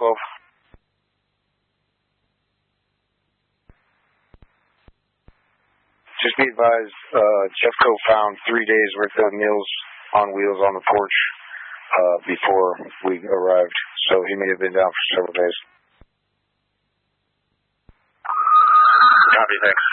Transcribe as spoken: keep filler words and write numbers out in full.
twelve. Just be advised, uh, Jeffco found three days worth of meals on wheels on the porch uh, before we arrived, so he may have been down for several days. Copy, thanks.